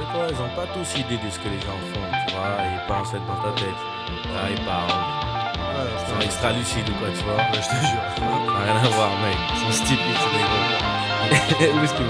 sais quoi, ils ont pas tous idée de ce que les gens font, tu vois, ils pensent être dans ta tête. Là, ils parlent. Ouais, Ils sont extra lucides ou quoi, tu vois. ouais, je te jure. Ça n'a rien à voir, mec. Ils sont stupides, c'est des gros. Où est-ce qu'ils